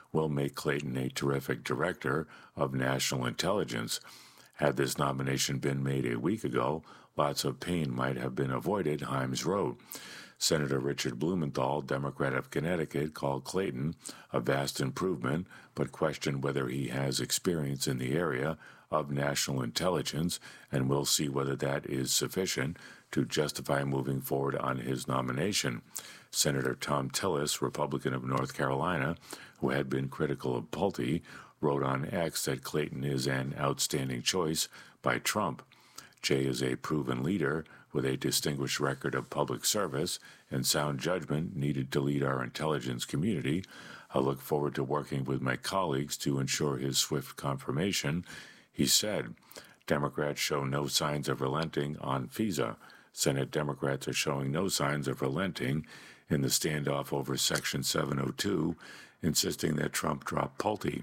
will make Clayton a terrific director of national intelligence. Had this nomination been made a week ago, lots of pain might have been avoided, Himes wrote. Senator Richard Blumenthal, Democrat of Connecticut, called Clayton a vast improvement, but questioned whether he has experience in the area of national intelligence, and will see whether that is sufficient to justify moving forward on his nomination. Senator Thom Tillis, Republican of North Carolina, who had been critical of Pulte, wrote on X that Clayton is an outstanding choice by Trump. Jay is a proven leader with a distinguished record of public service and sound judgment needed to lead our intelligence community. I look forward to working with my colleagues to ensure his swift confirmation, he said. Democrats show no signs of relenting on FISA. Senate Democrats are showing no signs of relenting in the standoff over Section 702, insisting that Trump drop Pulte.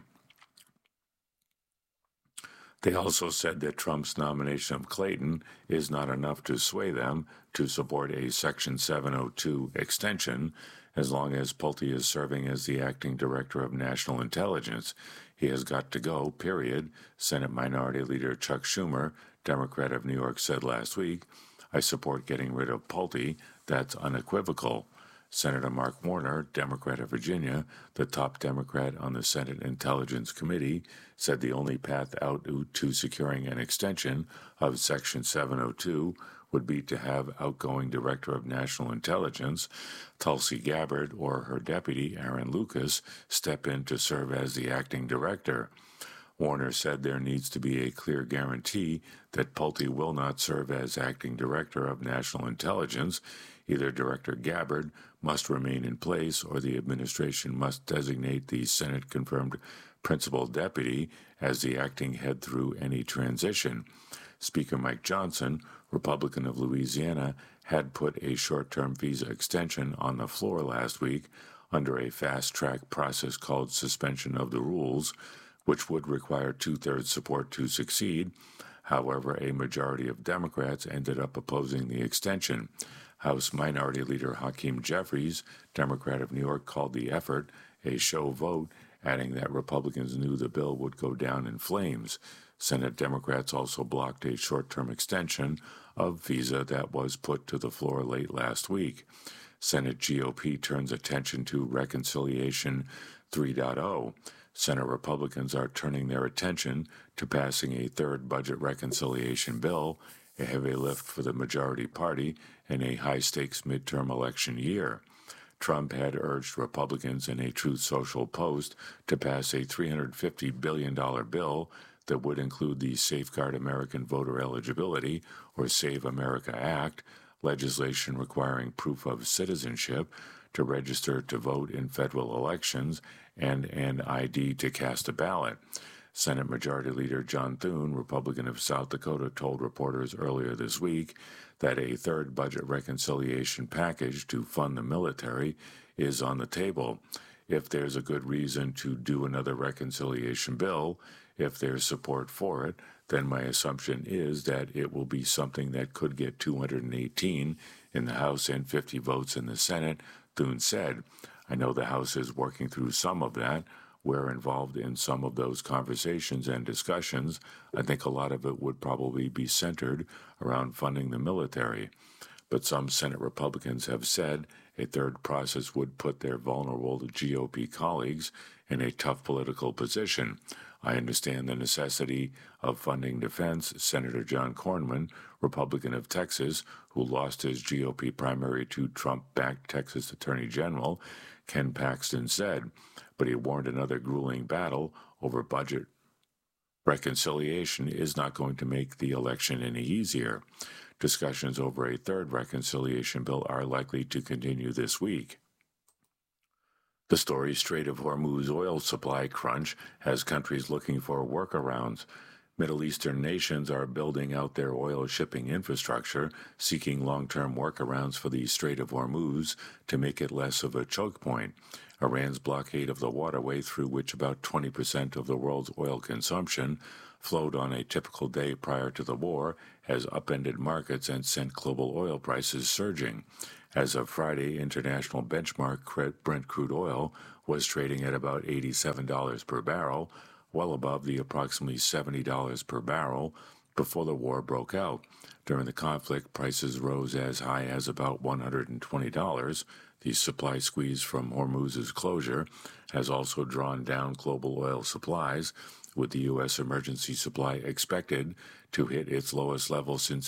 They also said that Trump's nomination of Clayton is not enough to sway them to support a Section 702 extension as long as Pulte is serving as the acting director of national intelligence. He has got to go, period, Senate Minority Leader Chuck Schumer, Democrat of New York, said last week. I support getting rid of Pulte. That's unequivocal. Senator Mark Warner, Democrat of Virginia, the top Democrat on the Senate Intelligence Committee, said the only path out to securing an extension of Section 702 would be to have outgoing Director of National Intelligence, Tulsi Gabbard, or her deputy, Aaron Lucas, step in to serve as the acting director. Warner said there needs to be a clear guarantee that Pulte will not serve as acting director of national intelligence. Either Director Gabbard must remain in place or the administration must designate the Senate-confirmed principal deputy as the acting head through any transition. Speaker Mike Johnson, Republican of Louisiana, had put a short-term visa extension on the floor last week under a fast-track process called suspension of the rules, which would require two-thirds support to succeed. However, a majority of Democrats ended up opposing the extension. House Minority Leader Hakeem Jeffries, Democrat of New York, called the effort a show vote, adding that Republicans knew the bill would go down in flames. Senate Democrats also blocked a short-term extension of visa that was put to the floor late last week. Senate GOP turns attention to Reconciliation 3.0. Senate Republicans are turning their attention to passing a third budget reconciliation bill, a heavy lift for the majority party in a high-stakes midterm election year. Trump had urged Republicans in a Truth Social post to pass a $350 billion bill that would include the Safeguard American Voter Eligibility, or Save America Act, legislation requiring proof of citizenship to register to vote in federal elections and an ID to cast a ballot. Senate Majority Leader John Thune, Republican of South Dakota, told reporters earlier this week that a third budget reconciliation package to fund the military is on the table. If there's a good reason to do another reconciliation bill, if there's support for it, then my assumption is that it will be something that could get 218 in the House and 50 votes in the Senate, Thune said. I know the House is working through some of that. We're involved in some of those conversations and discussions. I think a lot of it would probably be centered around funding the military. But some Senate Republicans have said a third process would put their vulnerable GOP colleagues in a tough political position. I understand the necessity of funding defense, Senator John Cornyn, Republican of Texas, who lost his GOP primary to Trump-backed Texas Attorney General Ken Paxton, said, but he warned another grueling battle over budget reconciliation is not going to make the election any easier. Discussions over a third reconciliation bill are likely to continue this week. The story Strait of Hormuz oil supply crunch has countries looking for workarounds. Middle Eastern nations are building out their oil shipping infrastructure, seeking long-term workarounds for the Strait of Hormuz to make it less of a choke point. Iran's blockade of the waterway through which about 20% of the world's oil consumption flowed on a typical day prior to the war has upended markets and sent global oil prices surging. As of Friday, international benchmark Brent crude oil was trading at about $87 per barrel, well above the approximately $70 per barrel before the war broke out. During the conflict, prices rose as high as about $120. The supply squeeze from Hormuz's closure has also drawn down global oil supplies, with the U.S. emergency supply expected to hit its lowest level since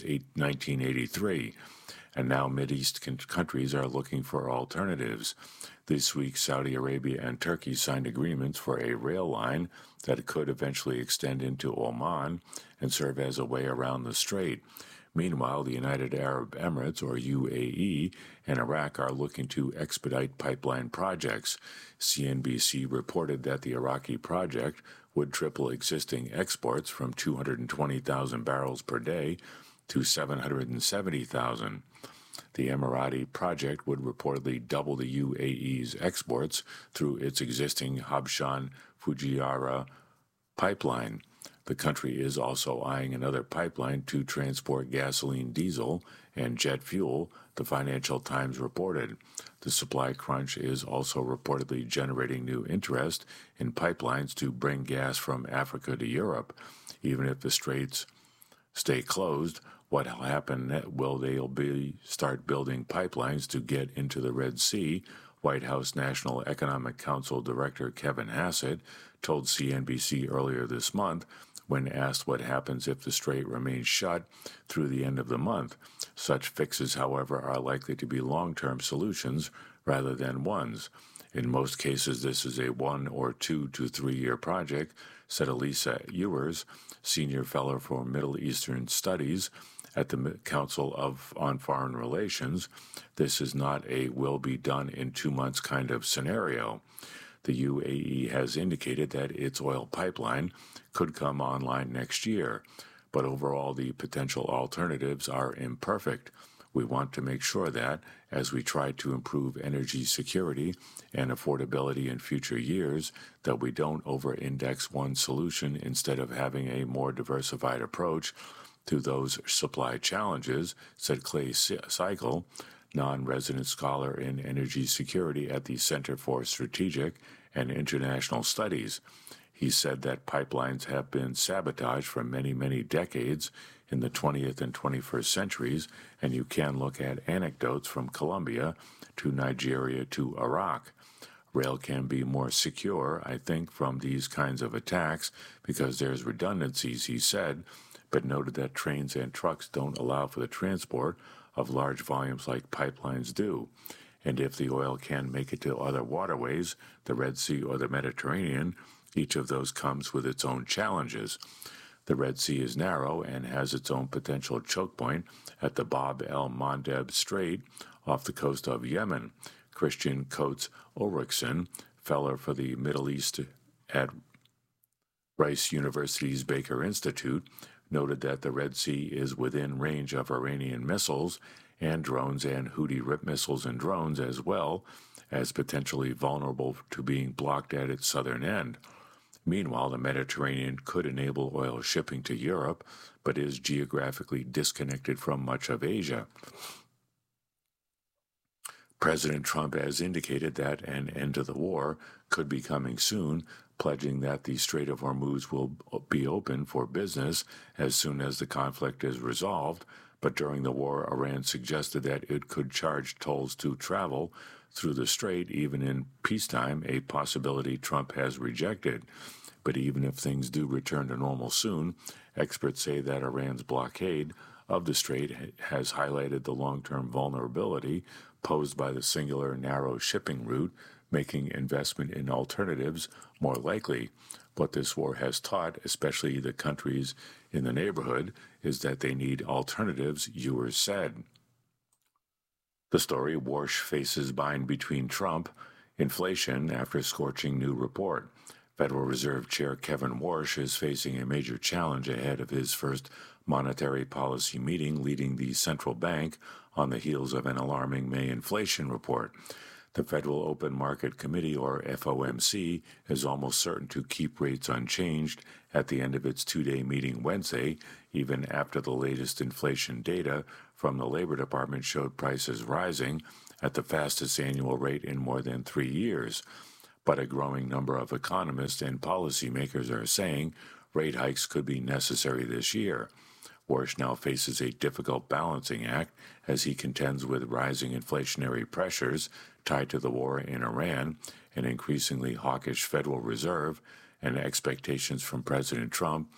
1983. And now Mideast countries are looking for alternatives. This week, Saudi Arabia and Turkey signed agreements for a rail line that could eventually extend into Oman and serve as a way around the strait. Meanwhile, the United Arab Emirates, or UAE, and Iraq are looking to expedite pipeline projects. CNBC reported that the Iraqi project would triple existing exports from 220,000 barrels per day to 770,000. The Emirati project would reportedly double the UAE's exports through its existing Habshan Fujairah pipeline. The country is also eyeing another pipeline to transport gasoline, diesel, and jet fuel, the Financial Times reported. The supply crunch is also reportedly generating new interest in pipelines to bring gas from Africa to Europe. Even if the straits stay closed, what will happen? Will they start building pipelines to get into the Red Sea? White House National Economic Council Director Kevin Hassett told CNBC earlier this month when asked what happens if the strait remains shut through the end of the month. Such fixes, however, are likely to be long-term solutions rather than ones. In most cases, this is a 1 or 2 to 3 year project, said Elisa Ewers, senior fellow for Middle Eastern Studies at the Council on Foreign Relations. This is not a will be done in 2 months kind of scenario. The UAE has indicated that its oil pipeline could come online next year, but overall the potential alternatives are imperfect. We want to make sure that, as we try to improve energy security and affordability in future years, that we don't over-index one solution instead of having a more diversified approach to those supply challenges, said Clay Cycle, non-resident scholar in energy security at the Center for Strategic and International Studies. He said that pipelines have been sabotaged for many, many decades in the 20th and 21st centuries, and you can look at anecdotes from Colombia to Nigeria to Iraq. Rail can be more secure, I think, from these kinds of attacks because there's redundancies, he said, but noted that trains and trucks don't allow for the transport of large volumes like pipelines do. And if the oil can make it to other waterways, the Red Sea or the Mediterranean, each of those comes with its own challenges. The Red Sea is narrow and has its own potential choke point at the Bab el-Mandeb Strait off the coast of Yemen. Christian Coates Ulrichsen, fellow for the Middle East at Rice University's Baker Institute, noted that the Red Sea is within range of Iranian missiles and drones and Houthi missiles and drones, as well as potentially vulnerable to being blocked at its southern end. Meanwhile, the Mediterranean could enable oil shipping to Europe, but is geographically disconnected from much of Asia. President Trump has indicated that an end to the war could be coming soon, pledging that the Strait of Hormuz will be open for business as soon as the conflict is resolved. But during the war, Iran suggested that it could charge tolls to travel through the strait even in peacetime, a possibility Trump has rejected. But even if things do return to normal soon, experts say that Iran's blockade of the strait has highlighted the long-term vulnerability posed by the singular narrow shipping route, making investment in alternatives more likely. What this war has taught, especially the countries in the neighborhood, is that they need alternatives, Ewers said. The story: Warsh faces bind between Trump, inflation after scorching new report. Federal Reserve Chair Kevin Warsh is facing a major challenge ahead of his first monetary policy meeting leading the central bank on the heels of an alarming May inflation report. The Federal Open Market Committee, or FOMC, is almost certain to keep rates unchanged at the end of its two-day meeting Wednesday, even after the latest inflation data from the Labor Department showed prices rising at the fastest annual rate in more than 3 years. But a growing number of economists and policymakers are saying rate hikes could be necessary this year. Warsh now faces a difficult balancing act as he contends with rising inflationary pressures tied to the war in Iran, an increasingly hawkish Federal Reserve, and expectations from President Trump,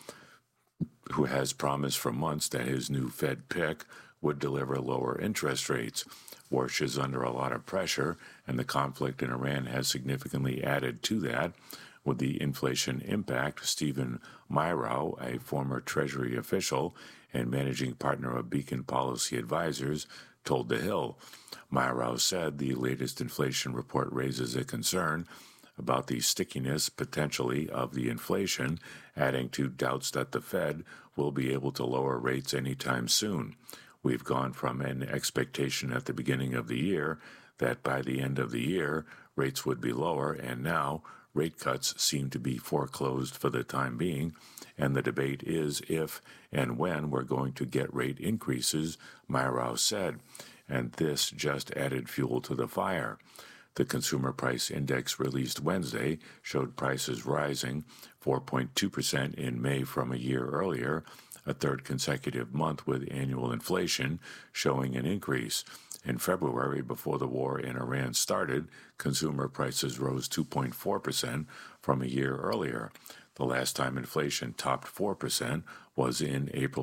who has promised for months that his new Fed pick would deliver lower interest rates. Warsh is under a lot of pressure, and the conflict in Iran has significantly added to that. With the inflation impact, Stephen Myrow, a former Treasury official and managing partner of Beacon Policy Advisors, told The Hill. Myrow said the latest inflation report raises a concern about the stickiness, potentially, of the inflation, adding to doubts that the Fed will be able to lower rates anytime soon. We've gone from an expectation at the beginning of the year that by the end of the year, rates would be lower, and now rate cuts seem to be foreclosed for the time being, and the debate is if and when we're going to get rate increases, Myrow said, and this just added fuel to the fire. The Consumer Price Index released Wednesday showed prices rising 4.2% in May from a year earlier, a third consecutive month with annual inflation showing an increase. In February, before the war in Iran started, consumer prices rose 2.4% from a year earlier. The last time inflation topped 4% was in April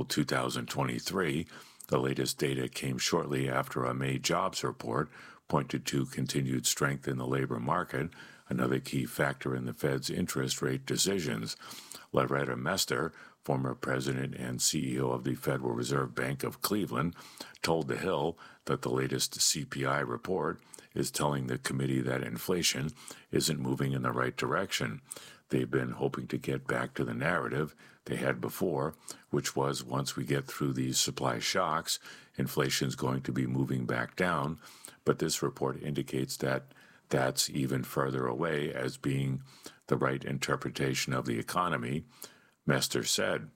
2023. The latest data came shortly after a May jobs report pointed to continued strength in the labor market, another key factor in the Fed's interest rate decisions. Loretta Mester, former president and CEO of the Federal Reserve Bank of Cleveland, told The Hill that the latest CPI report is telling the committee that inflation isn't moving in the right direction. They've been hoping to get back to the narrative they had before, which was once we get through these supply shocks, inflation's going to be moving back down. But this report indicates that that's even further away as being the right interpretation of the economy. Mester said,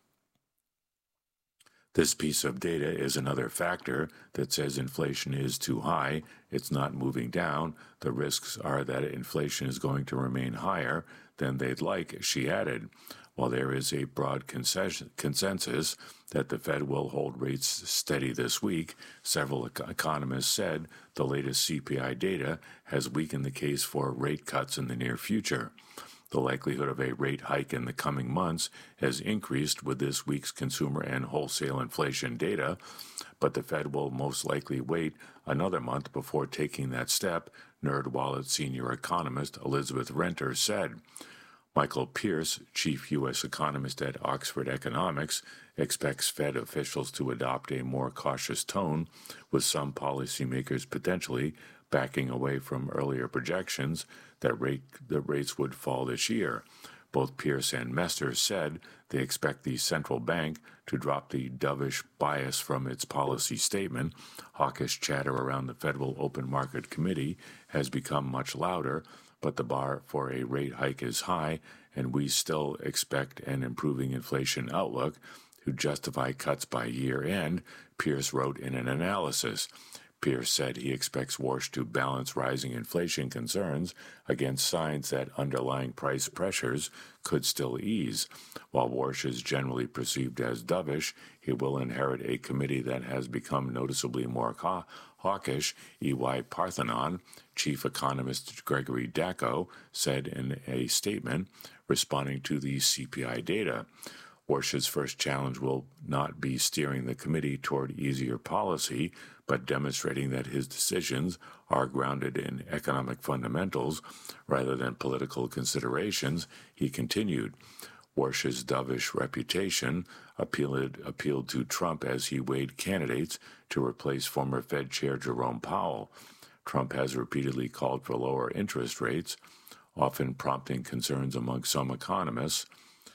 "This piece of data is another factor that says inflation is too high. It's not moving down. The risks are that inflation is going to remain higher than they'd like," she added. While there is a broad consensus that the Fed will hold rates steady this week, several economists said the latest CPI data has weakened the case for rate cuts in the near future. The likelihood of a rate hike in the coming months has increased with this week's consumer and wholesale inflation data, but the Fed will most likely wait another month before taking that step, NerdWallet senior economist Elizabeth Renter said. Michael Pierce, chief U.S. economist at Oxford Economics, expects Fed officials to adopt a more cautious tone, with some policymakers potentially backing away from earlier projections that rates would fall this year. Both Pierce and Mester said they expect the central bank to drop the dovish bias from its policy statement. Hawkish chatter around the Federal Open Market Committee has become much louder, but the bar for a rate hike is high, and we still expect an improving inflation outlook. To justify cuts by year end, Pierce wrote in an analysis. Pierce said he expects Warsh to balance rising inflation concerns against signs that underlying price pressures could still ease. While Warsh is generally perceived as dovish, he will inherit a committee that has become noticeably more hawkish. EY Parthenon chief economist Gregory Dacko said in a statement responding to the CPI data. Warsh's first challenge will not be steering the committee toward easier policy, but demonstrating that his decisions are grounded in economic fundamentals rather than political considerations. He continued. Warsh's dovish reputation appealed to Trump as he weighed candidates to replace former Fed Chair Jerome Powell. Trump has repeatedly called for lower interest rates, often prompting concerns among some economists.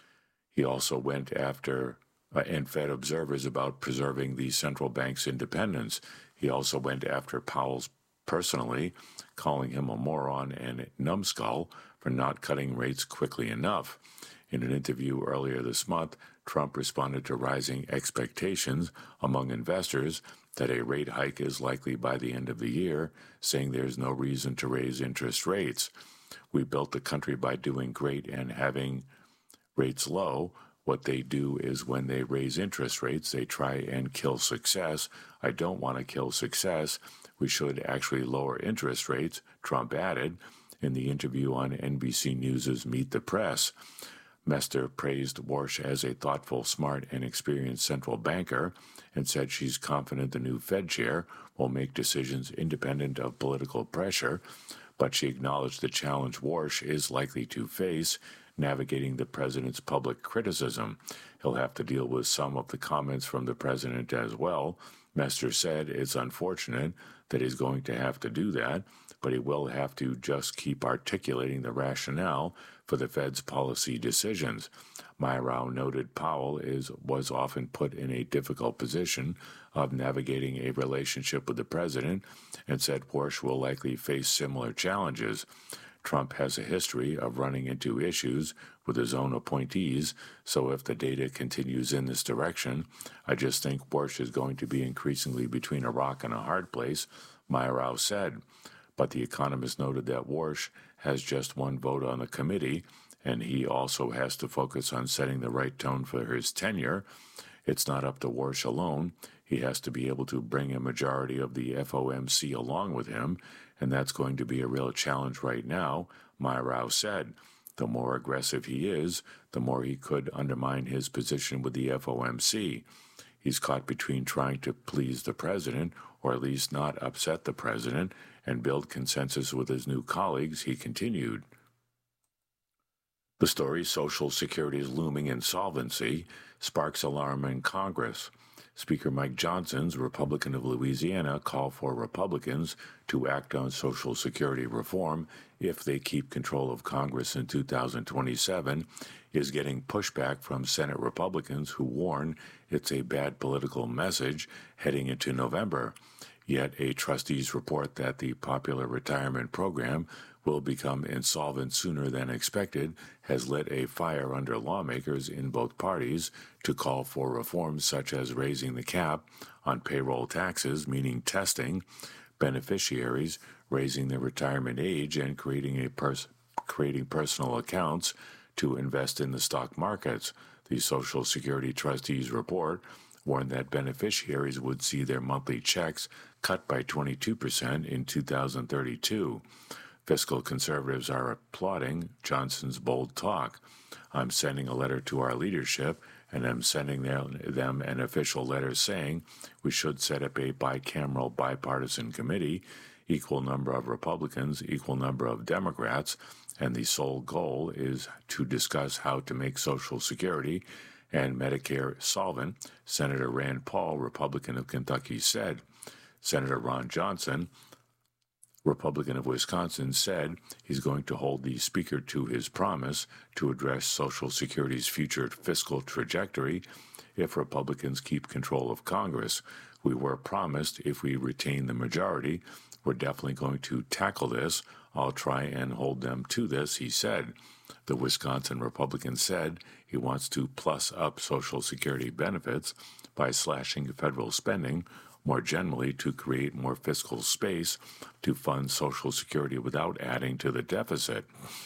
He also went after and fed observers about preserving the central bank's independence. He also went after Powell's personally, calling him a moron and numbskull for not cutting rates quickly enough. In an interview earlier this month, Trump responded to rising expectations among investors that a rate hike is likely by the end of the year, saying there's no reason to raise interest rates. We built the country by doing great and having rates low. What they do is when they raise interest rates, they try and kill success. I don't want to kill success. We should actually lower interest rates, Trump added in the interview on NBC News' Meet the Press. Mester praised Warsh as a thoughtful, smart, and experienced central banker and said she's confident the new Fed chair will make decisions independent of political pressure, but she acknowledged the challenge Warsh is likely to face, navigating the president's public criticism. He'll have to deal with some of the comments from the president as well. Mester said it's unfortunate that he's going to have to do that, but he will have to just keep articulating the rationale for the Fed's policy decisions. Myrow noted Powell was often put in a difficult position of navigating a relationship with the president and said Warsh will likely face similar challenges. Trump has a history of running into issues with his own appointees, so if the data continues in this direction, I just think Warsh is going to be increasingly between a rock and a hard place, Myrow said. But the Economist noted that Warsh has just one vote on the committee, and he also has to focus on setting the right tone for his tenure. It's not up to Warsh alone. He has to be able to bring a majority of the FOMC along with him, and that's going to be a real challenge right now, Myrow said. The more aggressive he is, the more he could undermine his position with the FOMC. He's caught between trying to please the president, or at least not upset the president, and build consensus with his new colleagues, he continued. The story, Social Security's looming insolvency, sparks alarm in Congress. Speaker Mike Johnson's Republican of Louisiana call for Republicans to act on Social Security reform if they keep control of Congress in 2027 is getting pushback from Senate Republicans who warn it's a bad political message heading into November. Yet a trustees report that the popular retirement program will become insolvent sooner than expected has lit a fire under lawmakers in both parties to call for reforms such as raising the cap on payroll taxes, meaning testing, beneficiaries, raising the retirement age, and creating personal accounts to invest in the stock markets. The Social Security trustees report warned that beneficiaries would see their monthly checks cut by 22% in 2032. Fiscal conservatives are applauding Johnson's bold talk. I'm sending a letter to our leadership, and I'm sending them an official letter saying we should set up a bicameral bipartisan committee, equal number of Republicans, equal number of Democrats, and the sole goal is to discuss how to make Social Security and Medicare solvent, Senator Rand Paul, Republican of Kentucky, said. Senator Ron Johnson, Republican of Wisconsin, said he's going to hold the Speaker to his promise to address Social Security's future fiscal trajectory if Republicans keep control of Congress. We were promised if we retain the majority, we're definitely going to tackle this. I'll try and hold them to this, he said. The Wisconsin Republican said he wants to plus up Social Security benefits by slashing federal spending, more generally to create more fiscal space to fund Social Security without adding to the deficit.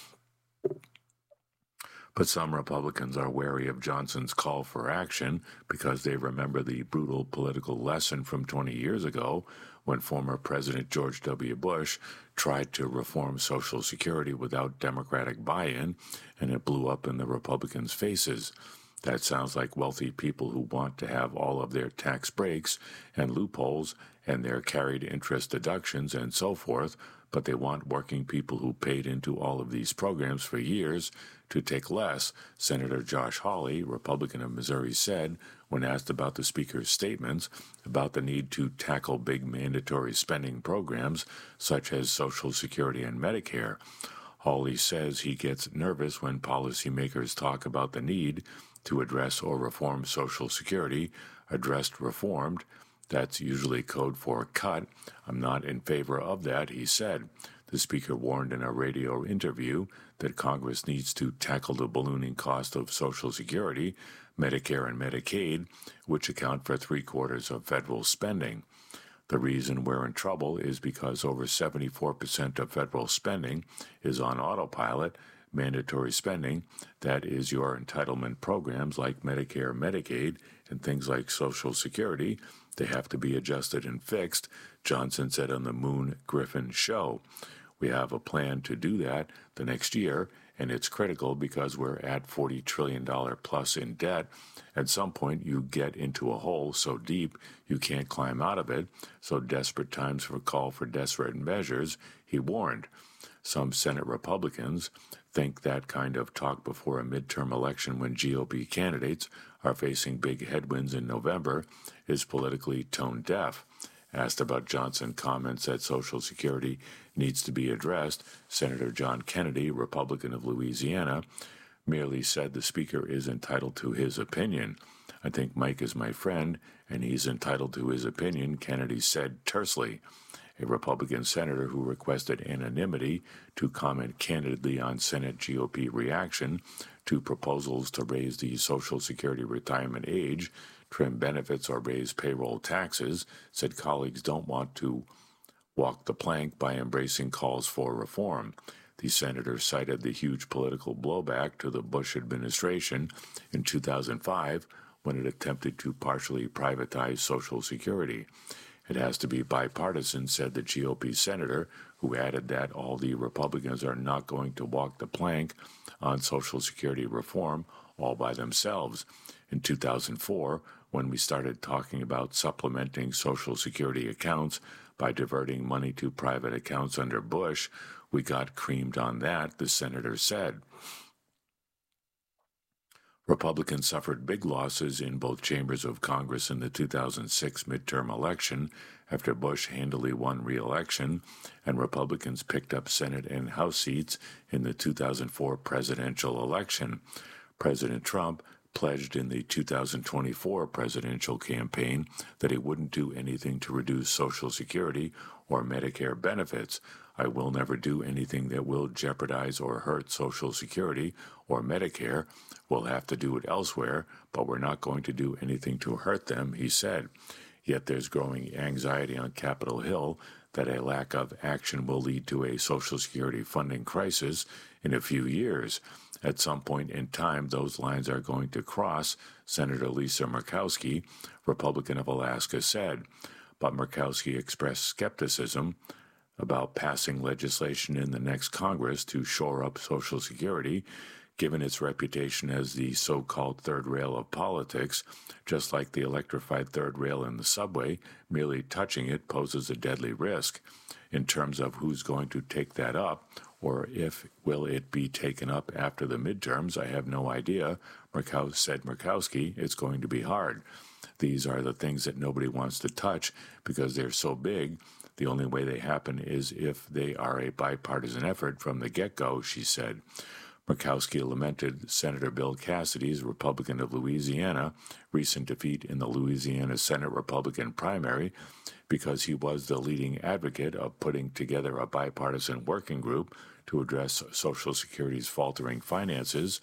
But some Republicans are wary of Johnson's call for action because they remember the brutal political lesson from 20 years ago when former President George W. Bush tried to reform Social Security without Democratic buy-in, and it blew up in the Republicans' faces. That sounds like wealthy people who want to have all of their tax breaks and loopholes and their carried interest deductions and so forth, but they want working people who paid into all of these programs for years to take less, Senator Josh Hawley, Republican of Missouri, said when asked about the Speaker's statements about the need to tackle big mandatory spending programs such as Social Security and Medicare. Hawley says he gets nervous when policymakers talk about the need to address or reform Social Security, addressed reformed, That's usually code for cut. I'm not in favor of that, he said. The Speaker warned in a radio interview that Congress needs to tackle the ballooning cost of Social Security, Medicare, and Medicaid, which account for 3/4 of federal spending. The reason we're in trouble is because over 74% of federal spending is on autopilot, mandatory spending, that is your entitlement programs like Medicare, Medicaid, and things like Social Security. They have to be adjusted and fixed, Johnson said on the Moon Griffin show. We have a plan to do that the next year, and it's critical because we're at $40 trillion plus in debt. At some point, you get into a hole so deep you can't climb out of it, so desperate times call for desperate measures, he warned. Some Senate Republicans think that kind of talk before a midterm election when GOP candidates are facing big headwinds in November is politically tone deaf. Asked about Johnson's comments that Social Security needs to be addressed, Senator John Kennedy, Republican of Louisiana, merely said the Speaker is entitled to his opinion. I think Mike is my friend, and he's entitled to his opinion, Kennedy said tersely. A Republican senator who requested anonymity to comment candidly on Senate GOP reaction to proposals to raise the Social Security retirement age, trim benefits, or raise payroll taxes, said colleagues don't want to walk the plank by embracing calls for reform. The senator cited the huge political blowback to the Bush administration in 2005 when it attempted to partially privatize Social Security. It has to be bipartisan, said the GOP senator, who added that all the Republicans are not going to walk the plank on Social Security reform all by themselves. In 2004, when we started talking about supplementing Social Security accounts by diverting money to private accounts under Bush, we got creamed on that, the senator said. Republicans suffered big losses in both chambers of Congress in the 2006 midterm election after Bush handily won re-election, and Republicans picked up Senate and House seats in the 2004 presidential election. President Trump pledged in the 2024 presidential campaign that he wouldn't do anything to reduce Social Security or Medicare benefits. I will never do anything that will jeopardize or hurt Social Security or Medicare. We'll have to do it elsewhere, but we're not going to do anything to hurt them, he said. Yet there's growing anxiety on Capitol Hill that a lack of action will lead to a Social Security funding crisis in a few years. At some point in time, those lines are going to cross, Senator Lisa Murkowski, Republican of Alaska, said. But Murkowski expressed skepticism about passing legislation in the next Congress to shore up Social Security, given its reputation as the so-called third rail of politics. Just like the electrified third rail in the subway, merely touching it poses a deadly risk. In terms of who's going to take that up, or if will it be taken up after the midterms, I have no idea, said Murkowski. It's going to be hard. These are the things that nobody wants to touch because they're so big. The only way they happen is if they are a bipartisan effort from the get-go, she said. Murkowski lamented Senator Bill Cassidy's, Republican of Louisiana, recent defeat in the Louisiana Senate Republican primary because he was the leading advocate of putting together a bipartisan working group to address Social Security's faltering finances.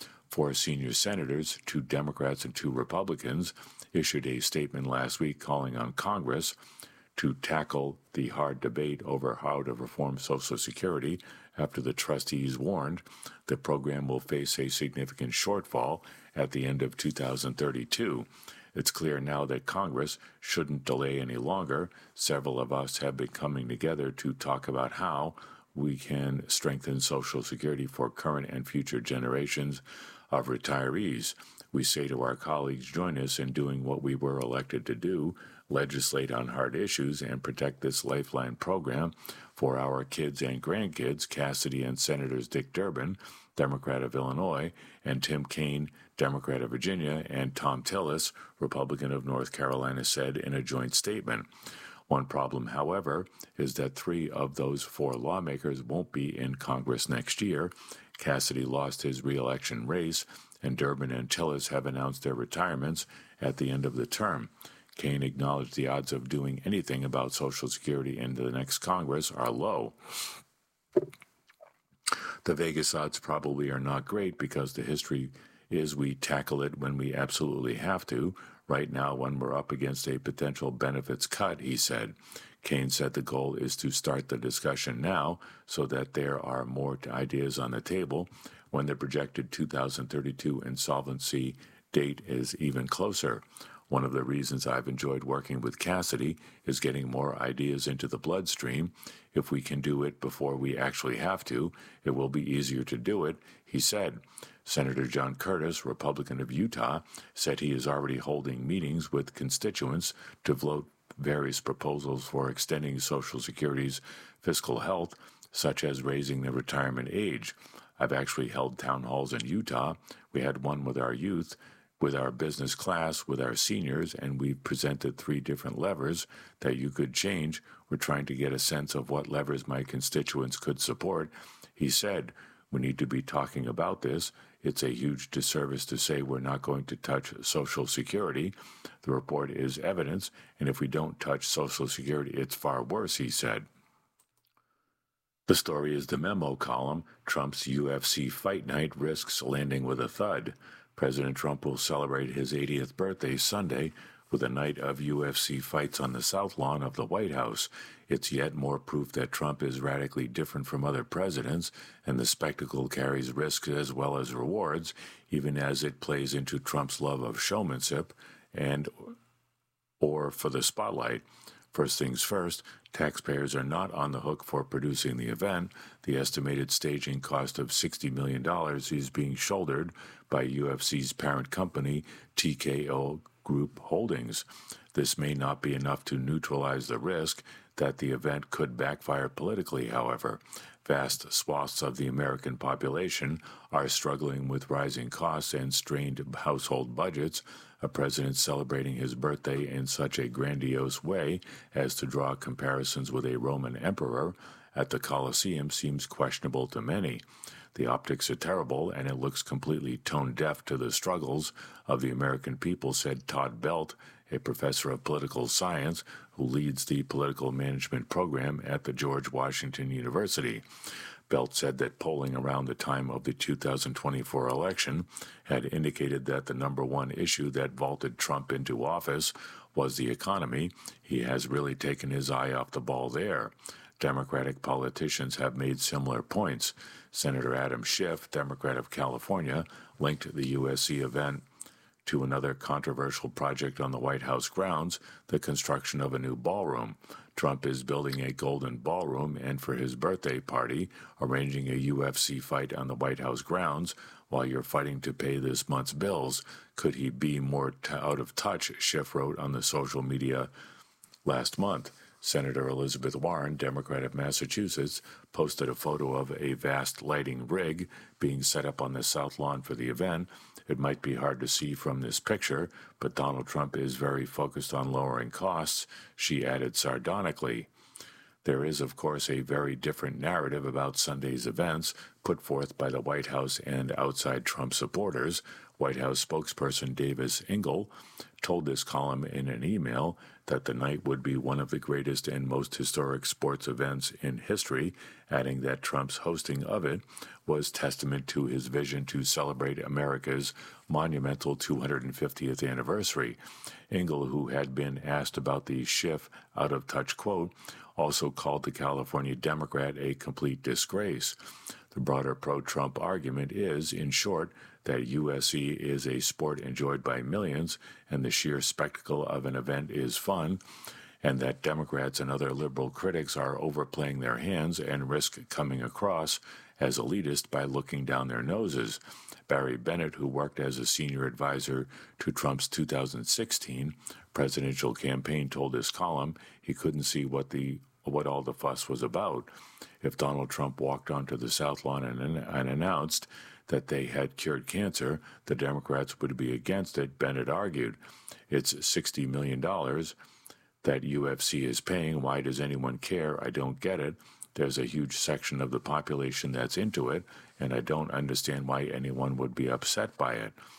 4 senior senators, 2 Democrats and 2 Republicans, issued a statement last week calling on Congress to tackle the hard debate over how to reform Social Security after the trustees warned the program will face a significant shortfall at the end of 2032. It's clear now that Congress shouldn't delay any longer. Several of us have been coming together to talk about how we can strengthen Social Security for current and future generations of retirees. We say to our colleagues, join us in doing what we were elected to do, legislate on hard issues, and protect this lifeline program for our kids and grandkids, Cassidy and Senators Dick Durbin, Democrat of Illinois, and Tim Kaine, Democrat of Virginia, and Thom Tillis, Republican of North Carolina, said in a joint statement. One problem, however, is that 3 of those 4 lawmakers won't be in Congress next year. Cassidy lost his re-election race, and Durbin and Tillis have announced their retirements at the end of the term. Kaine acknowledged the odds of doing anything about Social Security in the next Congress are low. The Vegas odds probably are not great because the history is we tackle it when we absolutely have to. Right now, when we're up against a potential benefits cut, he said. Kaine said the goal is to start the discussion now so that there are more ideas on the table when the projected 2032 insolvency date is even closer. One of the reasons I've enjoyed working with Cassidy is getting more ideas into the bloodstream. If we can do it before we actually have to, it will be easier to do it, he said. Senator John Curtis, Republican of Utah, said he is already holding meetings with constituents to vote various proposals for extending Social Security's fiscal health, such as raising the retirement age. I've actually held town halls in Utah. We had one with our youth, with our business class, with our seniors, and we've presented 3 different levers that you could change. We're trying to get a sense of what levers my constituents could support. He said, we need to be talking about this. It's a huge disservice to say we're not going to touch Social Security. The report is evidence, and if we don't touch Social Security, it's far worse, he said. The story is the memo column. Trump's UFC fight night risks landing with a thud. President Trump will celebrate his 80th birthday Sunday with a night of UFC fights on the South Lawn of the White House. It's yet more proof that Trump is radically different from other presidents, and the spectacle carries risks as well as rewards, even as it plays into Trump's love of showmanship or for the spotlight. First things first, taxpayers are not on the hook for producing the event. The estimated staging cost of $60 million is being shouldered by UFC's parent company, TKO Group Holdings. This may not be enough to neutralize the risk that the event could backfire politically, however. Vast swaths of the American population are struggling with rising costs and strained household budgets. A president celebrating his birthday in such a grandiose way as to draw comparisons with a Roman emperor at the Colosseum seems questionable to many. The optics are terrible, and it looks completely tone-deaf to the struggles of the American people, said Todd Belt, a professor of political science who leads the political management program at the George Washington University. Belt said that polling around the time of the 2024 election had indicated that the number one issue that vaulted Trump into office was the economy. He has really taken his eye off the ball there. Democratic politicians have made similar points. Senator Adam Schiff, Democrat of California, linked the USC event to another controversial project on the White House grounds, the construction of a new ballroom. Trump is building a golden ballroom and for his birthday party, arranging a UFC fight on the White House grounds while you're fighting to pay this month's bills. Could he be more out of touch, Schiff wrote on the social media last month. Senator Elizabeth Warren, Democrat of Massachusetts, posted a photo of a vast lighting rig being set up on the South Lawn for the event. It might be hard to see from this picture, but Donald Trump is very focused on lowering costs, she added sardonically. There is, of course, a very different narrative about Sunday's events put forth by the White House and outside Trump supporters. White House spokesperson Davis Ingle told this column in an email that the night would be one of the greatest and most historic sports events in history, adding that Trump's hosting of it was testament to his vision to celebrate America's monumental 250th anniversary. Ingle, who had been asked about the Schiff out-of-touch quote, also called the California Democrat a complete disgrace. The broader pro-Trump argument is, in short, that USC is a sport enjoyed by millions and the sheer spectacle of an event is fun, and that Democrats and other liberal critics are overplaying their hands and risk coming across as elitist by looking down their noses. Barry Bennett, who worked as a senior advisor to Trump's 2016 presidential campaign, told this column he couldn't see what all the fuss was about. If Donald Trump walked onto the South Lawn and announced that they had cured cancer, the Democrats would be against it, Bennett argued. It's $60 million that UFC is paying. Why does anyone care? I don't get it. There's a huge section of the population that's into it, and I don't understand why anyone would be upset by it.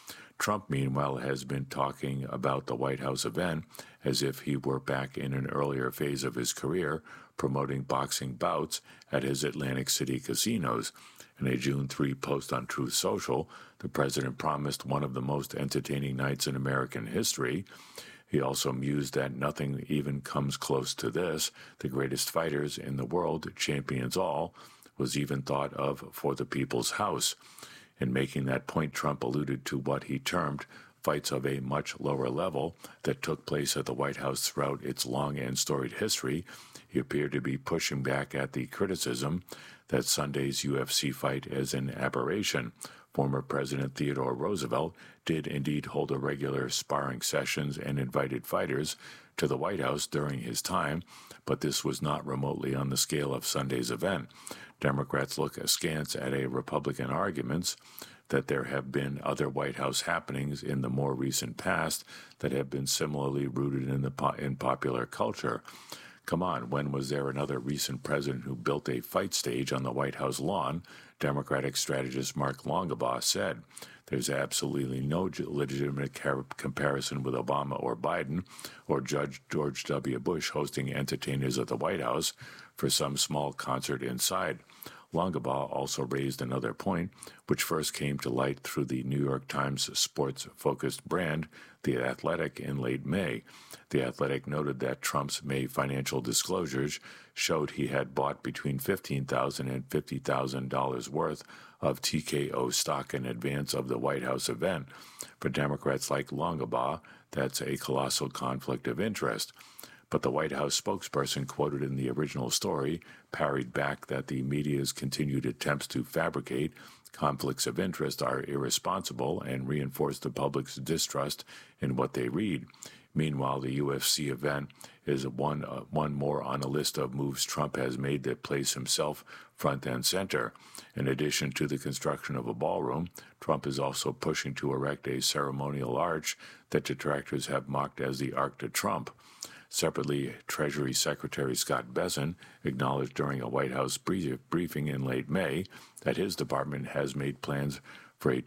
Trump, meanwhile, has been talking about the White House event as if he were back in an earlier phase of his career, promoting boxing bouts at his Atlantic City casinos. In a June 3 post on Truth Social, the president promised one of the most entertaining nights in American history. He also mused that nothing even comes close to this. The greatest fighters in the world, champions all, was even thought of for the People's House. In making that point, Trump alluded to what he termed fights of a much lower level that took place at the White House throughout its long and storied history. He appeared to be pushing back at the criticism that Sunday's UFC fight is an aberration. Former President Theodore Roosevelt did indeed hold a regular sparring sessions and invited fighters to the White House during his time, but this was not remotely on the scale of Sunday's event. Democrats look askance at a Republican arguments that there have been other White House happenings in the more recent past that have been similarly rooted in popular culture. Come on, when was there another recent president who built a fight stage on the White House lawn? Democratic strategist Mark Longabaugh said. There's absolutely no legitimate comparison with Obama or Biden or Judge George W. Bush hosting entertainers at the White House for some small concert inside. Longabaugh also raised another point, which first came to light through the New York Times sports-focused brand, The Athletic, in late May. The Athletic noted that Trump's May financial disclosures showed he had bought between $15,000 and $50,000 worth of TKO stock in advance of the White House event. For Democrats like Longabaugh, that's a colossal conflict of interest. But the White House spokesperson quoted in the original story parried back that the media's continued attempts to fabricate conflicts of interest are irresponsible and reinforce the public's distrust in what they read. Meanwhile, the UFC event is one more on a list of moves Trump has made that place himself front and center. In addition to the construction of a ballroom, Trump is also pushing to erect a ceremonial arch that detractors have mocked as the Arc de Trump. Separately, Treasury Secretary Scott Bessent acknowledged during a White House briefing in late May that his department has made plans for a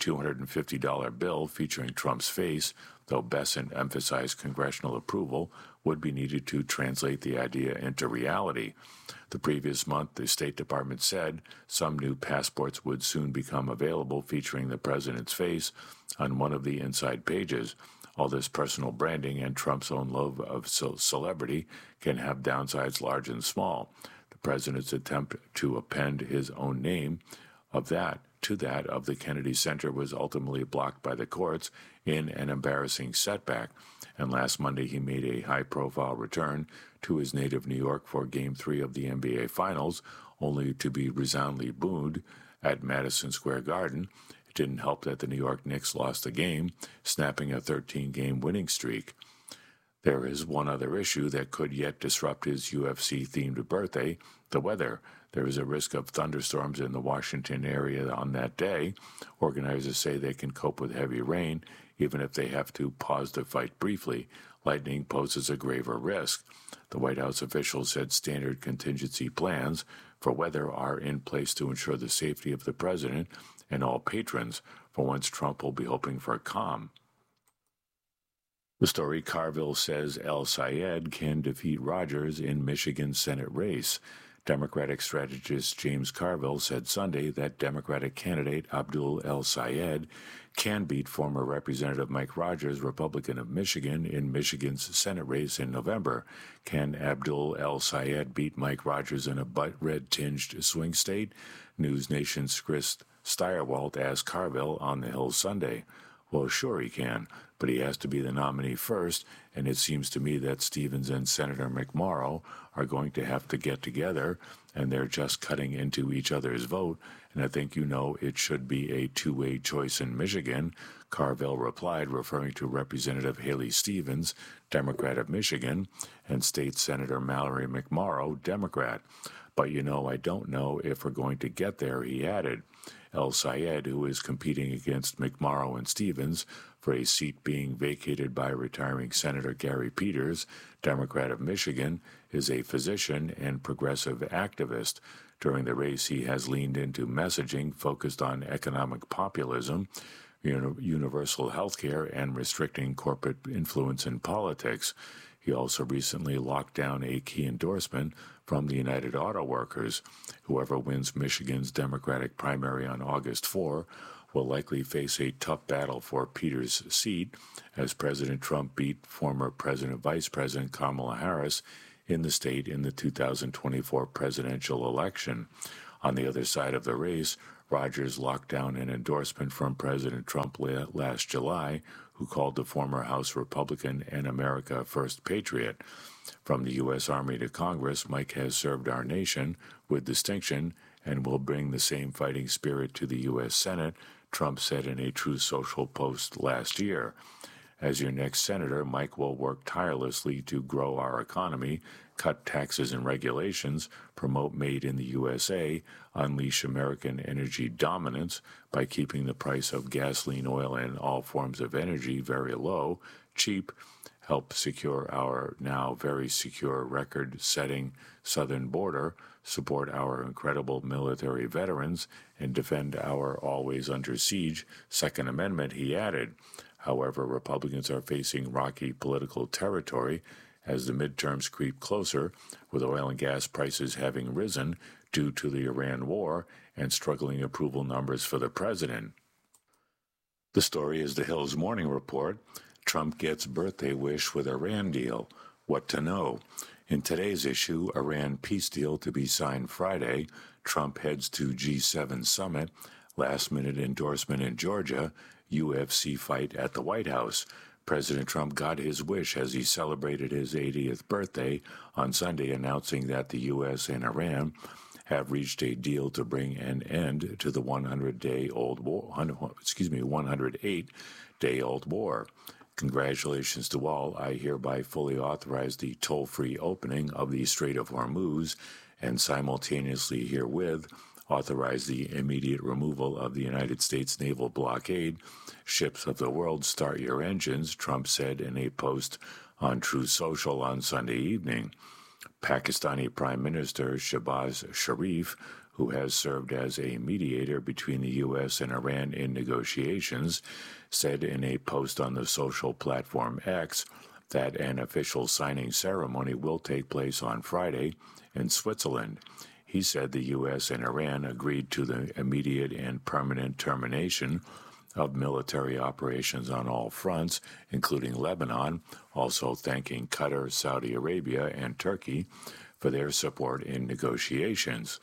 $250 bill featuring Trump's face, though Bessent emphasized congressional approval would be needed to translate the idea into reality. The previous month, the State Department said some new passports would soon become available featuring the president's face on one of the inside pages. All this personal branding and Trump's own love of celebrity can have downsides large and small. The president's attempt to append his own name to that of the Kennedy Center was ultimately blocked by the courts in an embarrassing setback. And last Monday, he made a high-profile return to his native New York for Game 3 of the NBA Finals, only to be resoundingly booed at Madison Square Garden. It didn't help that the New York Knicks lost the game, snapping a 13-game winning streak. There is one other issue that could yet disrupt his UFC-themed birthday, the weather. There is a risk of thunderstorms in the Washington area on that day. Organizers say they can cope with heavy rain, even if they have to pause the fight briefly. Lightning poses a graver risk. The White House officials said standard contingency plans for weather are in place to ensure the safety of the president and all patrons. For once, Trump will be hoping for a calm. The story Carville says El Sayed can defeat Rogers in Michigan Senate race. Democratic strategist James Carville said Sunday that Democratic candidate Abdul El Sayed can beat former Representative Mike Rogers, Republican of Michigan, in Michigan's Senate race in November. Can Abdul El Sayed beat Mike Rogers in a red-tinged swing state? News Nation's Chris Steyerwalt asked Carville on the Hill Sunday. Well, sure he can, but he has to be the nominee first, and it seems to me that Stevens and Senator McMorrow are going to have to get together, and they're just cutting into each other's vote, and I think it should be a two-way choice in Michigan, Carville replied, referring to Representative Haley Stevens, Democrat of Michigan, and State Senator Mallory McMorrow, Democrat. But I don't know if we're going to get there, he added. El Sayed, who is competing against McMorrow and Stevens for a seat being vacated by retiring Senator Gary Peters, Democrat of Michigan, is a physician and progressive activist. During the race, he has leaned into messaging focused on economic populism. universal health care, and restricting corporate influence in politics. He also recently locked down a key endorsement from the United Auto Workers. Whoever wins Michigan's Democratic primary on August 4 will likely face a tough battle for Peter's seat, as President Trump beat former Vice President Kamala Harris in the state in the 2024 presidential election. On the other side of the race, Rogers locked down an endorsement from President Trump last July, who called the former House Republican an America First patriot. From the U.S. Army to Congress, Mike has served our nation with distinction and will bring the same fighting spirit to the U.S. Senate, Trump said in a Truth Social post last year. As your next senator, Mike will work tirelessly to grow our economy, cut taxes and regulations, promote Made in the USA, unleash American energy dominance by keeping the price of gasoline, oil, and all forms of energy very low, cheap, help secure our now very secure record-setting southern border, support our incredible military veterans, and defend our always under siege Second Amendment, he added. However, Republicans are facing rocky political territory as the midterms creep closer, with oil and gas prices having risen due to the Iran war and struggling approval numbers for the president. The story is the Hill's Morning Report. Trump gets birthday wish with Iran deal. What to know? In today's issue, Iran peace deal to be signed Friday. Trump heads to G7 summit. Last-minute endorsement in Georgia. UFC fight at the White House. President Trump got his wish as he celebrated his 80th birthday on Sunday, announcing that the U.S. and Iran have reached a deal to bring an end to the 108-day-old war. Congratulations to all. I hereby fully authorize the toll-free opening of the Strait of Hormuz and simultaneously herewith authorize the immediate removal of the United States naval blockade. Ships of the world, start your engines, Trump said in a post on Truth Social on Sunday evening. Pakistani Prime Minister Shehbaz Sharif, who has served as a mediator between the U.S. and Iran in negotiations, said in a post on the social platform X that an official signing ceremony will take place on Friday in Switzerland. He said the U.S. and Iran agreed to the immediate and permanent termination of military operations on all fronts, including Lebanon, also thanking Qatar, Saudi Arabia, and Turkey for their support in negotiations.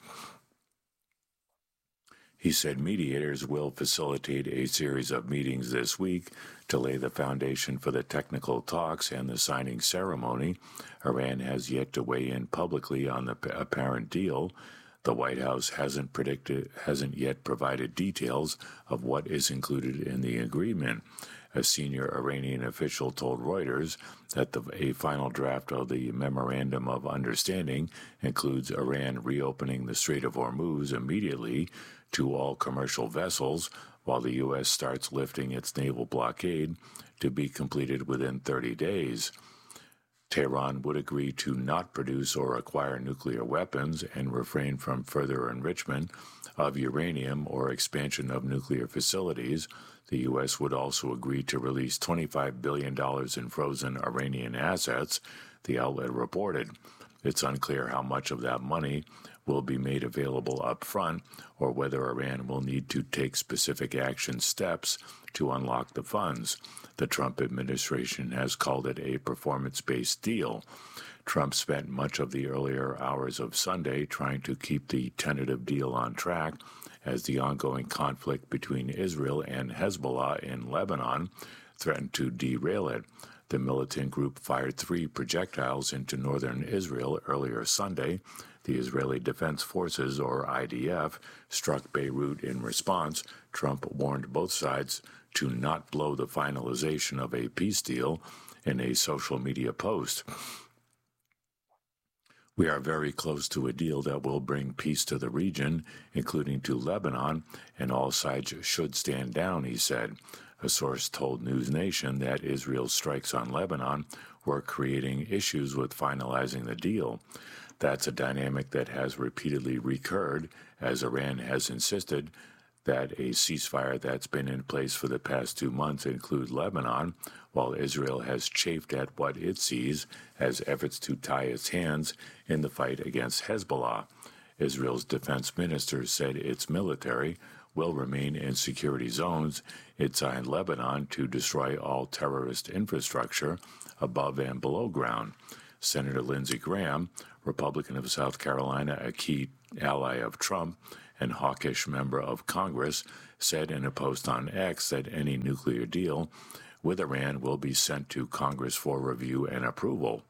He said mediators will facilitate a series of meetings this week to lay the foundation for the technical talks and the signing ceremony. Iran has yet to weigh in publicly on the apparent deal. The White House hasn't yet provided details of what is included in the agreement. A senior Iranian official told Reuters that a final draft of the Memorandum of Understanding includes Iran reopening the Strait of Hormuz immediately to all commercial vessels, while the U.S. starts lifting its naval blockade, to be completed within 30 days. Tehran would agree to not produce or acquire nuclear weapons and refrain from further enrichment of uranium or expansion of nuclear facilities. The U.S. would also agree to release $25 billion in frozen Iranian assets, the outlet reported. It's unclear how much of that money will be made available up front or whether Iran will need to take specific action steps to unlock the funds. The Trump administration has called it a performance-based deal. Trump spent much of the earlier hours of Sunday trying to keep the tentative deal on track as the ongoing conflict between Israel and Hezbollah in Lebanon threatened to derail it. The militant group fired 3 projectiles into northern Israel earlier Sunday. The Israeli Defense Forces, or IDF, struck Beirut in response. Trump warned both sides to not blow the finalization of a peace deal in a social media post. We are very close to a deal that will bring peace to the region, including to Lebanon, and all sides should stand down, he said. A source told News Nation that Israel's strikes on Lebanon were creating issues with finalizing the deal. That's a dynamic that has repeatedly recurred, as Iran has insisted that a ceasefire that's been in place for the past 2 months include Lebanon, while Israel has chafed at what it sees as efforts to tie its hands in the fight against Hezbollah. Israel's defense minister said its military will remain in security zones inside Lebanon to destroy all terrorist infrastructure above and below ground. Senator Lindsey Graham, Republican of South Carolina, a key ally of Trump and hawkish member of Congress, said in a post on X that any nuclear deal with Iran will be sent to Congress for review and approval.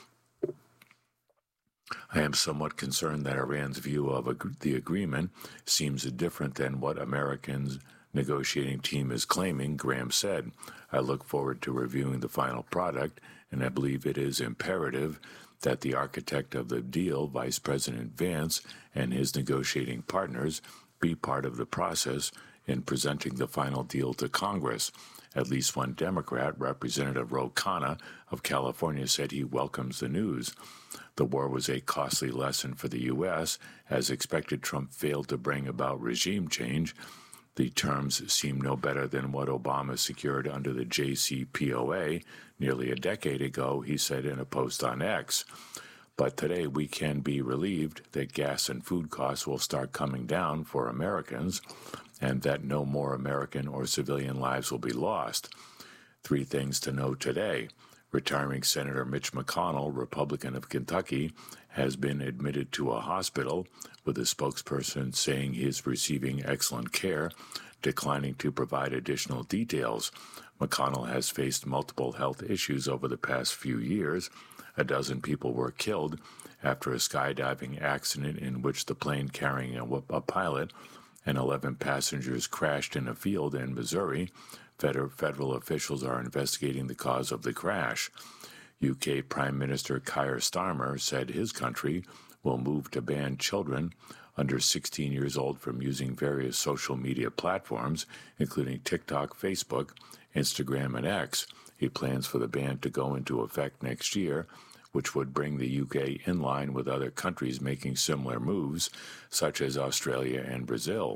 I am somewhat concerned that Iran's view of the agreement seems different than what Americans' negotiating team is claiming, Graham said. I look forward to reviewing the final product, and I believe it is imperative that the architect of the deal, Vice President Vance, and his negotiating partners be part of the process in presenting the final deal to Congress. At least one Democrat, Representative Ro Khanna of California, said he welcomes the news. The war was a costly lesson for the U.S. As expected, Trump failed to bring about regime change. The terms seem no better than what Obama secured under the JCPOA nearly a decade ago, he said in a post on X. But today we can be relieved that gas and food costs will start coming down for Americans and that no more American or civilian lives will be lost. 3 things to know today. Retiring Senator Mitch McConnell, Republican of Kentucky, has been admitted to a hospital, with a spokesperson saying he is receiving excellent care, declining to provide additional details. McConnell has faced multiple health issues over the past few years. 12 people were killed after a skydiving accident in which the plane carrying a pilot and 11 passengers crashed in a field in Missouri. Federal officials are investigating the cause of the crash. UK Prime Minister Keir Starmer said his country will move to ban children under 16 years old from using various social media platforms, including TikTok, Facebook, Instagram, and X. He plans for the ban to go into effect next year, which would bring the UK in line with other countries making similar moves, such as Australia and Brazil.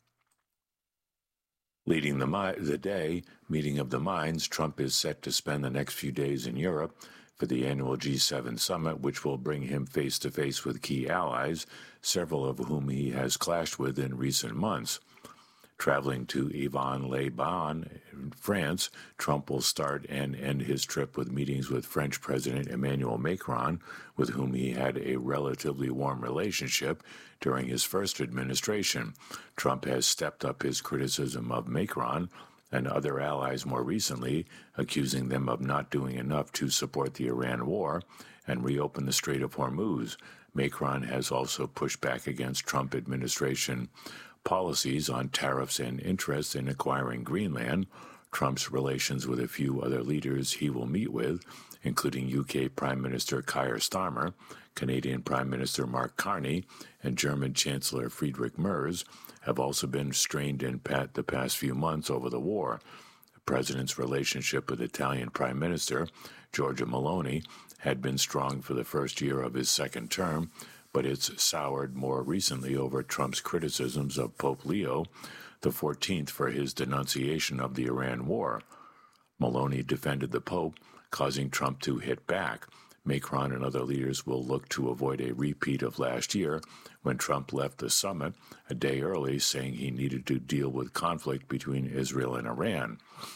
Leading the day, meeting of the minds, Trump is set to spend the next few days in Europe for the annual G7 summit, which will bring him face-to-face with key allies, several of whom he has clashed with in recent months. Traveling to Yvon-les-Bains in France, Trump will start and end his trip with meetings with French President Emmanuel Macron, with whom he had a relatively warm relationship during his first administration. Trump has stepped up his criticism of Macron and other allies more recently, accusing them of not doing enough to support the Iran war and reopen the Strait of Hormuz. Macron has also pushed back against Trump administration policies on tariffs and interest in acquiring Greenland. Trump's relations with a few other leaders he will meet with, including UK Prime Minister Keir Starmer, Canadian Prime Minister Mark Carney, and German Chancellor Friedrich Merz, have also been strained in the past few months over the war. The president's relationship with Italian Prime Minister Giorgia Meloni had been strong for the first year of his second term, but it's soured more recently over Trump's criticisms of Pope Leo XIV for his denunciation of the Iran war. Meloni defended the Pope, causing Trump to hit back. Macron and other leaders will look to avoid a repeat of last year when Trump left the summit a day early, saying he needed to deal with conflict between Israel and Iran.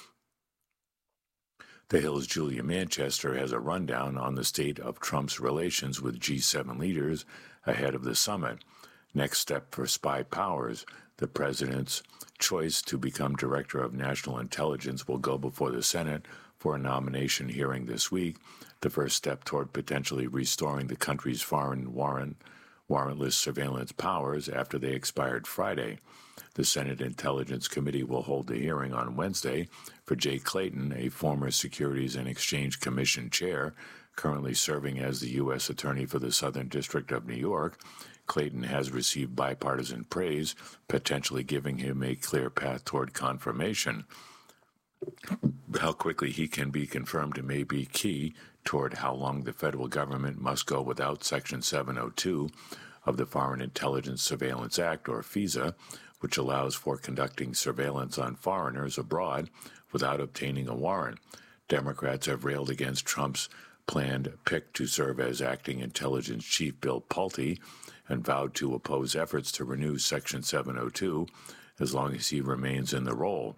The Hill's Julia Manchester has a rundown on the state of Trump's relations with G7 leaders ahead of the summit. Next step for spy powers. The president's choice to become director of national intelligence will go before the Senate for a nomination hearing this week, the first step toward potentially restoring the country's foreign warrantless surveillance powers after they expired Friday. The Senate Intelligence Committee will hold the hearing on Wednesday for Jay Clayton, a former Securities and Exchange Commission chair, currently serving as the U.S. Attorney for the Southern District of New York. Clayton has received bipartisan praise, potentially giving him a clear path toward confirmation. How quickly he can be confirmed may be key toward how long the federal government must go without Section 702 of the Foreign Intelligence Surveillance Act, or FISA, which allows for conducting surveillance on foreigners abroad without obtaining a warrant. Democrats have railed against Trump's planned pick to serve as acting intelligence chief Bill Pulte and vowed to oppose efforts to renew Section 702 as long as he remains in the role.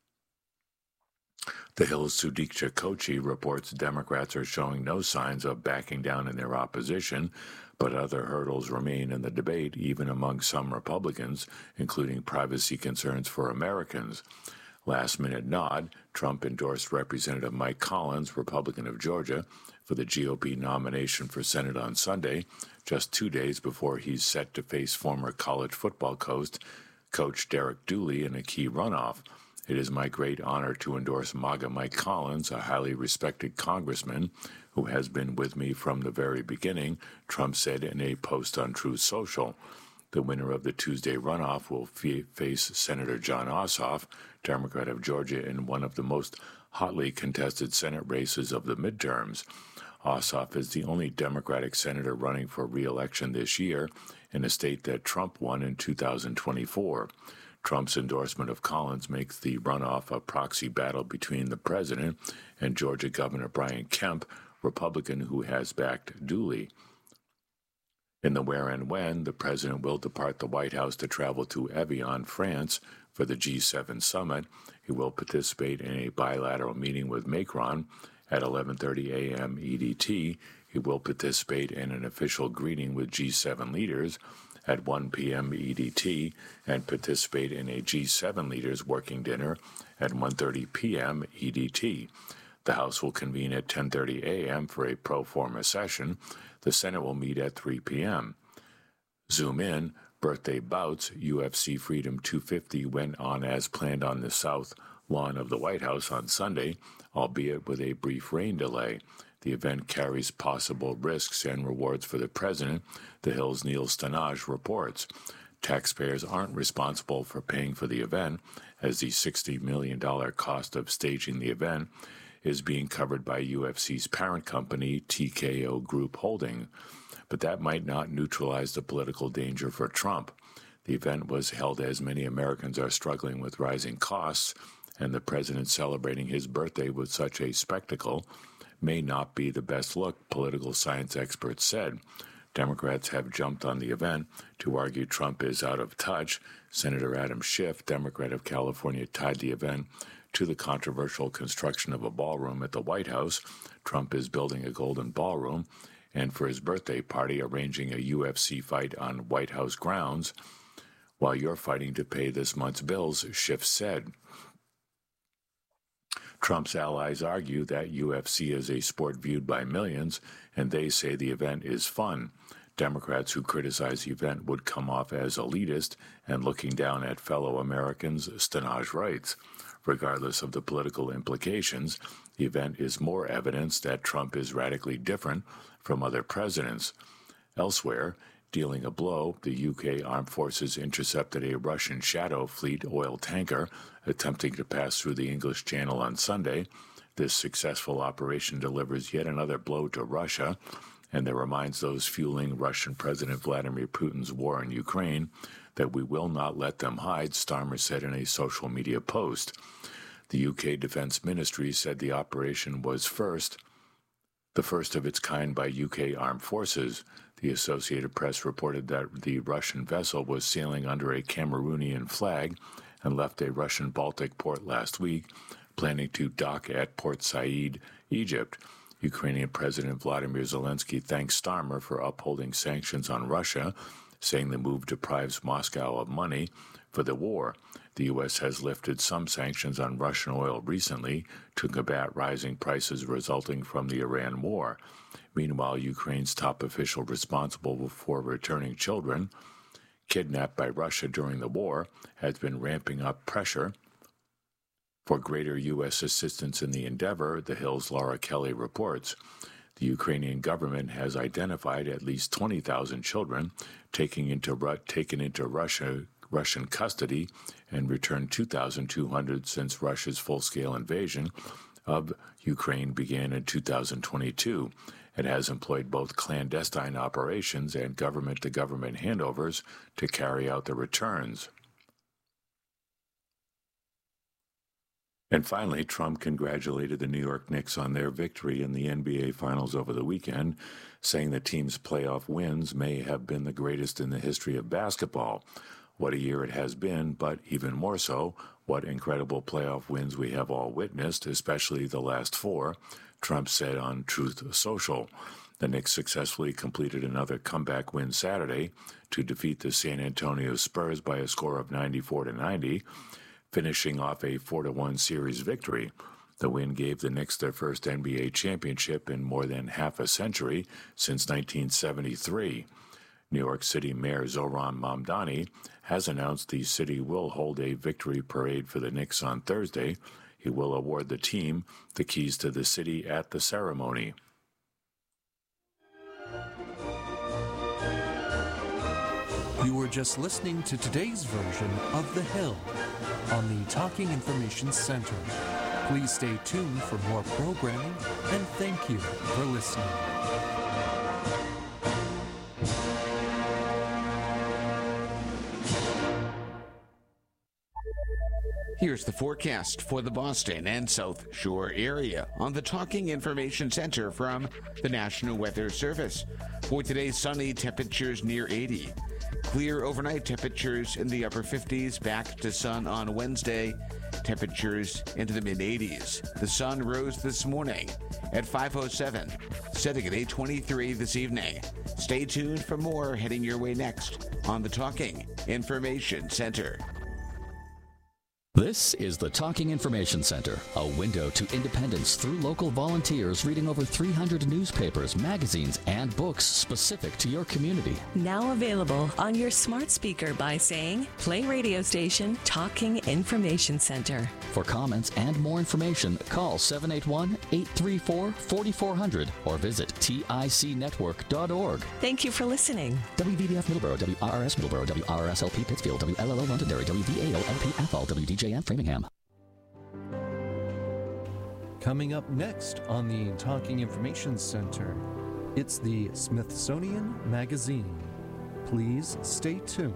The Hill's Sudiksha Kochi reports Democrats are showing no signs of backing down in their opposition, but other hurdles remain in the debate, even among some Republicans, including privacy concerns for Americans. Last-minute nod, Trump endorsed Representative Mike Collins, Republican of Georgia, for the GOP nomination for Senate on Sunday, just 2 days before he's set to face former college football coach Derek Dooley in a key runoff. It is my great honor to endorse MAGA Mike Collins, a highly respected congressman who has been with me from the very beginning, Trump said in a post on Truth Social. The winner of the Tuesday runoff will face Senator Jon Ossoff, Democrat of Georgia, in one of the most hotly contested Senate races of the midterms. Ossoff is the only Democratic senator running for re-election this year in a state that Trump won in 2024. Trump's endorsement of Collins makes the runoff a proxy battle between the president and Georgia Governor Brian Kemp, Republican who has backed Dooley. In the where and when, the president will depart the White House to travel to Evian, France, for the G7 summit. He will participate in a bilateral meeting with Macron at 11:30 a.m. EDT. He will participate in an official greeting with G7 leaders at 1 p.m. EDT and participate in a G7 leaders working dinner at 1:30 p.m. EDT. The House will convene at 10:30 a.m. for a pro forma session. The Senate will meet at 3 p.m. Zoom in, birthday bouts, UFC Freedom 250 went on as planned on the south lawn of the White House on Sunday, albeit with a brief rain delay. The event carries possible risks and rewards for the president, The Hill's Neil Stanage reports. Taxpayers aren't responsible for paying for the event, as the $60 million cost of staging the event is being covered by UFC's parent company, TKO Group Holding. But that might not neutralize the political danger for Trump. The event was held as many Americans are struggling with rising costs, and the president celebrating his birthday with such a spectacle may not be the best look, political science experts said. Democrats have jumped on the event to argue Trump is out of touch. Senator Adam Schiff, Democrat of California, tied the event to the controversial construction of a ballroom at the White House. Trump is building a golden ballroom, and for his birthday party, arranging a UFC fight on White House grounds, while you're fighting to pay this month's bills, Schiff said. Trump's allies argue that UFC is a sport viewed by millions, and they say the event is fun. Democrats who criticize the event would come off as elitist and looking down at fellow Americans, Stanage writes. Regardless of the political implications, the event is more evidence that Trump is radically different from other presidents. Elsewhere, dealing a blow, the UK Armed Forces intercepted a Russian Shadow Fleet oil tanker attempting to pass through the English Channel on Sunday. This successful operation delivers yet another blow to Russia, and that reminds those fueling Russian President Vladimir Putin's war in Ukraine that we will not let them hide, Starmer said in a social media post. The UK Defence Ministry said the operation was the first of its kind by UK armed forces. The Associated Press reported that the Russian vessel was sailing under a Cameroonian flag and left a Russian Baltic port last week, planning to dock at Port Said, Egypt. Ukrainian President Vladimir Zelensky thanked Starmer for upholding sanctions on Russia, saying the move deprives Moscow of money for the war. The U.S. has lifted some sanctions on Russian oil recently to combat rising prices resulting from the Iran war. Meanwhile, Ukraine's top official responsible for returning children kidnapped by Russia during the war has been ramping up pressure for greater U.S. assistance in the endeavor, The Hill's Laura Kelly reports. The Ukrainian government has identified at least 20,000 children taken into Russian custody and returned 2,200 since Russia's full-scale invasion of Ukraine began in 2022. It has employed both clandestine operations and government-to-government handovers to carry out the returns. And finally, Trump congratulated the New York Knicks on their victory in the NBA Finals over the weekend, saying the team's playoff wins may have been the greatest in the history of basketball. What a year it has been, but even more so, what incredible playoff wins we have all witnessed, especially the last four, Trump said on Truth Social. The Knicks successfully completed another comeback win Saturday to defeat the San Antonio Spurs by a score of 94-90, finishing off a 4-1 series victory. The win gave the Knicks their first NBA championship in more than half a century, since 1973. New York City Mayor Zohran Mamdani has announced the city will hold a victory parade for the Knicks on Thursday. He will award the team the keys to the city at the ceremony. You were just listening to today's version of The Hill on the Talking Information Center. Please stay tuned for more programming, and thank you for listening. Here's the forecast for the Boston and South Shore area on the Talking Information Center from the National Weather Service. For today, sunny, temperatures near 80. Clear overnight, temperatures in the upper 50s, back to sun on Wednesday, temperatures into the mid-80s. The sun rose this morning at 5:07, setting at 8:23 this evening. Stay tuned for more heading your way next on the Talking Information Center. This is the Talking Information Center, a window to independence through local volunteers reading over 300 newspapers, magazines, and books specific to your community. Now available on your smart speaker by saying, play radio station Talking Information Center. For comments and more information, call 781-834-4400 or visit ticnetwork.org. Thank you for listening. WVBF Middleborough, WRRS Middleborough, WRSLP Pittsfield, WLLO Londonderry, WVAO-LP Athol, WDJM Framingham. Coming up next on the Talking Information Center, it's the Smithsonian Magazine. Please stay tuned.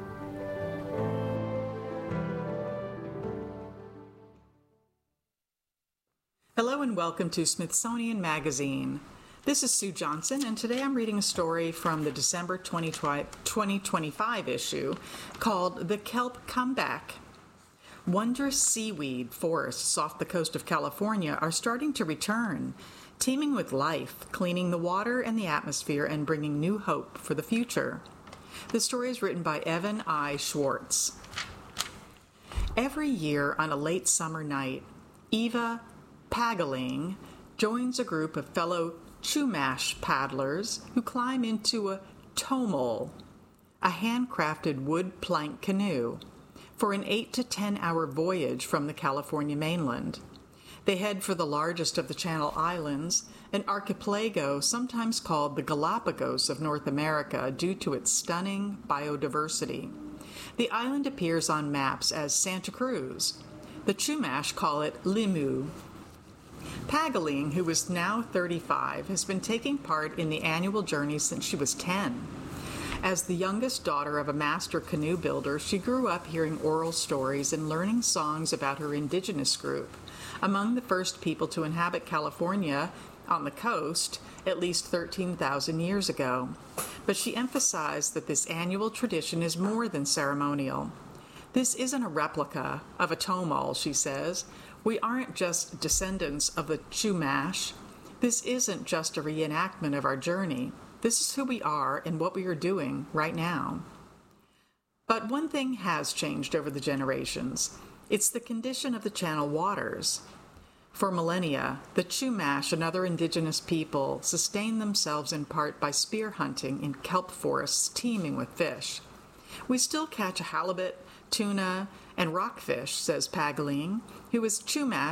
Hello and welcome to Smithsonian Magazine. This is Sue Johnson, and today I'm reading a story from the December 2025 issue called The Kelp Comeback. Wondrous seaweed forests off the coast of California are starting to return, teeming with life, cleaning the water and the atmosphere, and bringing new hope for the future. The story is written by Evan I. Schwartz. Every year on a late summer night, Eva Pagaling joins a group of fellow Chumash paddlers who climb into a tomol, a handcrafted wood plank canoe, for an 8 to 10 hour voyage from the California mainland. They head for the largest of the Channel Islands, an archipelago sometimes called the Galapagos of North America due to its stunning biodiversity. The island appears on maps as Santa Cruz. The Chumash call it Limu. Pagaling, who is now 35, has been taking part in the annual journey since she was 10. As the youngest daughter of a master canoe builder, she grew up hearing oral stories and learning songs about her indigenous group, among the first people to inhabit California on the coast at least 13,000 years ago. But she emphasized that this annual tradition is more than ceremonial. This isn't a replica of a tomol, she says. We aren't just descendants of the Chumash. This isn't just a reenactment of our journey. This is who we are and what we are doing right now. But one thing has changed over the generations. It's the condition of the channel waters. For millennia, the Chumash and other indigenous people sustained themselves in part by spear hunting in kelp forests teeming with fish. We still catch a halibut, tuna, and rockfish, says Pagaling, who is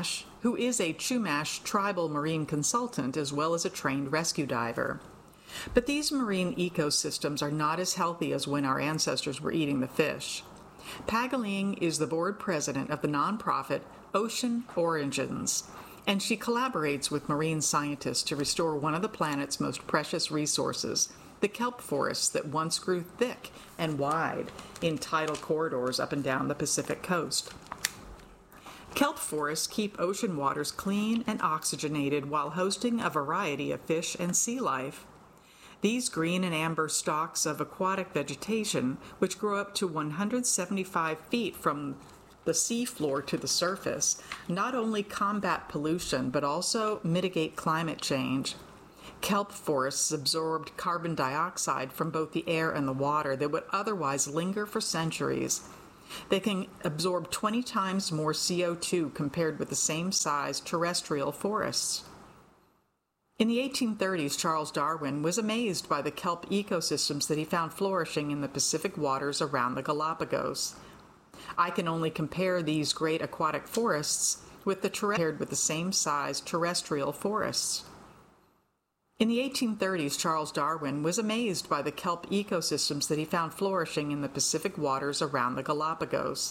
a Chumash tribal marine consultant as well as a trained rescue diver. But these marine ecosystems are not as healthy as when our ancestors were eating the fish. Pagaling is the board president of the nonprofit Ocean Origins, and she collaborates with marine scientists to restore one of the planet's most precious resources, the kelp forests that once grew thick and wide in tidal corridors up and down the Pacific coast. Kelp forests keep ocean waters clean and oxygenated while hosting a variety of fish and sea life. These green and amber stalks of aquatic vegetation, which grow up to 175 feet from the seafloor to the surface, not only combat pollution but also mitigate climate change. Kelp forests absorbed carbon dioxide from both the air and the water that would otherwise linger for centuries. They can absorb 20 times more CO2 compared with the same size terrestrial forests. In the 1830s, Charles Darwin was amazed by the kelp ecosystems that he found flourishing in the Pacific waters around the Galapagos. I can only compare these great aquatic forests with the same size terrestrial forests. In the 1830s, Charles Darwin was amazed by the kelp ecosystems that he found flourishing in the Pacific waters around the Galapagos.